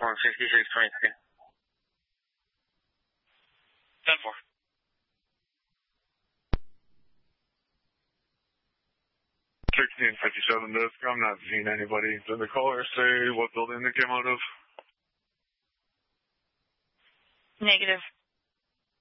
166.23. 10-4. 1657 desk. I'm not seeing anybody. Did the caller say what building they came out of? Negative.